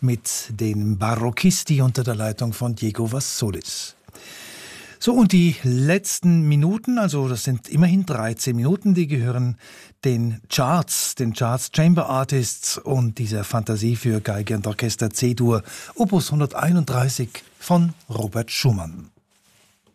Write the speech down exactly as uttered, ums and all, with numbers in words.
mit den Barocchisti unter der Leitung von Diego Vassolis. So, und die letzten Minuten, also das sind immerhin dreizehn Minuten, die gehören den Charts, den Charts Chamber Artists und dieser Fantasie für Geige und Orchester C-Dur, Opus hunderteinunddreißig von Robert Schumann.